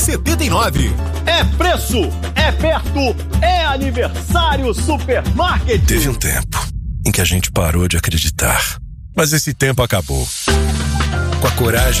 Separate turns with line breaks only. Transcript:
79.
É preço, é perto, é aniversário Supermarket.
Teve um tempo em que a gente parou de acreditar, mas esse tempo acabou. Com a coragem